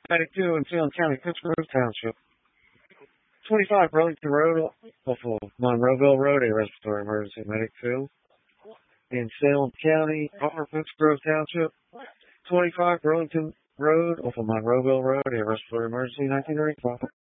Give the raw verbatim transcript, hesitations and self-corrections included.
Medic two in Salem County, Pittsburgh Township. twenty-five Burlington Road off of Monroeville Road, a respiratory emergency. Medic two in Salem County, Upper Pittsburgh Township. twenty-five Burlington Road off of Monroeville Road, a respiratory emergency. nineteen thirty-five.